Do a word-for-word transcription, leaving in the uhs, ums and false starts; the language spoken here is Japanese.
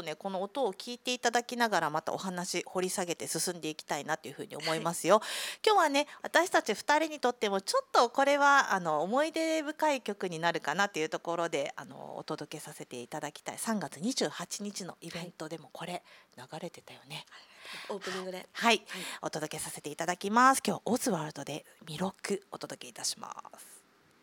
ねこの音を聞いていただきながらまたお話掘り下げて進んでいきたいなというふうに思いますよ。今日はね私たちふたりにとってもちょっとこれはあの思い出深い曲になるかなというところであのお届けさせていただきたい。さんがつにじゅうはちにちのイベントでもこれ流れてたよね。 オープニングで、 はい、はい、お届けさせていただきます。今日オズワルドでミロクお届けいたします。